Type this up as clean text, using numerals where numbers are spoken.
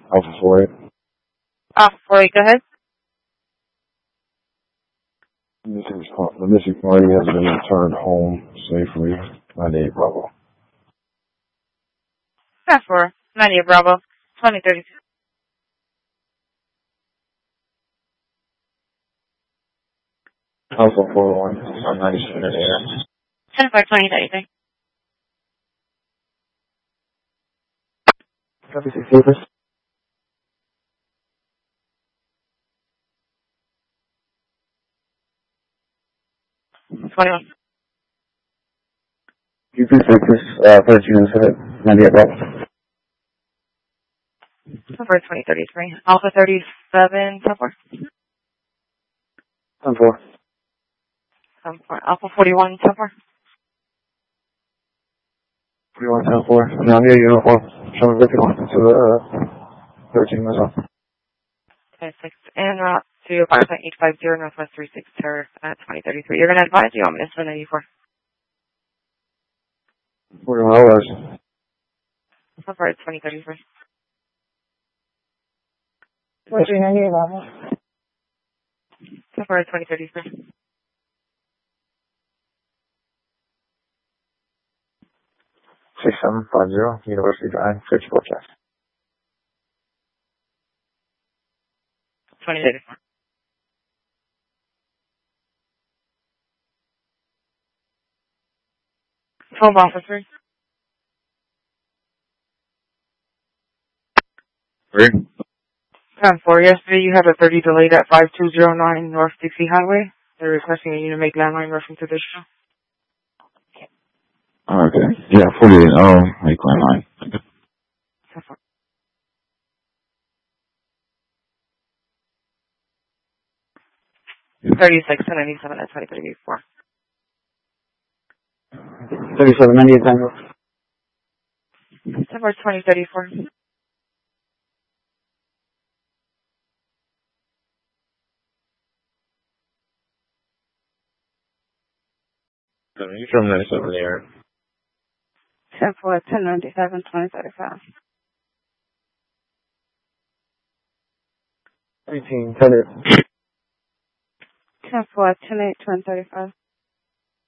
Alpha 48. Alpha 48, go ahead. The missing party has been returned home safely. 98 Bravo. That's for 98 Bravo, 2032. Alpha 41, I'm 97 in the air. 10-4-20, anything. Copy 6 Lucas. $21. UP 6, 13 incident, 98 Bravo. 10-4-2033. Alpha 37, 10-4. 10-4. 10-4. Alpha 41, 10-4. 41, 10-4. Now near uniform. Showing victim to the 13 missile. 26. En route to 5.850 Northwest 36 Terrace at 2033. You're going to advise you on this for 94. 41 hours. So far, it's 2033. 4398 Bravo. So far, it's 2033. 6750 University Drive, 54 Jeff. 2034. Home officers. 3. 10-4. Yesterday, you had a 30 delayed at 5209 North Dixie Highway. They're requesting you to make landline reference to this show. Okay. Yeah, 48. Make landline. 10-4. 36 and 97 at 2034. 3798 Tango. So far, it's 2034. You from 97 in the air. 10-4, 1097, 2035. 18, 10 10-4, 10-8, 2035.